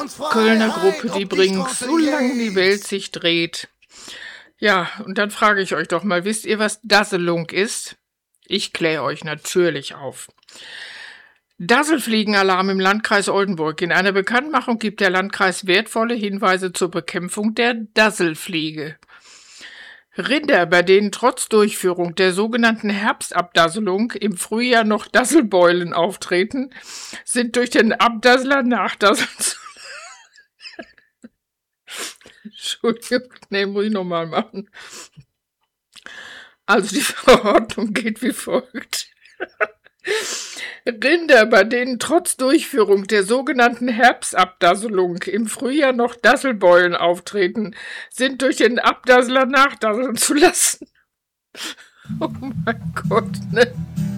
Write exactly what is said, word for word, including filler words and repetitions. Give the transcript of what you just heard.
Kölner Gruppe, die bringt, solange die Welt sich dreht. Ja, und dann frage ich euch doch mal, wisst ihr, was Dasselung ist? Ich kläre euch natürlich auf. Dasselfliegenalarm im Landkreis Oldenburg. In einer Bekanntmachung gibt der Landkreis wertvolle Hinweise zur Bekämpfung der Dasselfliege. Rinder, bei denen trotz Durchführung der sogenannten Herbstabdasselung im Frühjahr noch Dasselbeulen auftreten, sind durch den Abdassler nachdasseln zu Entschuldigung, nee, muss ich nochmal machen. Also die Verordnung geht wie folgt. Rinder, bei denen trotz Durchführung der sogenannten Herbstabdasselung im Frühjahr noch Dasselbeulen auftreten, sind durch den Abdassler nachdasseln zu lassen. Oh mein Gott, ne?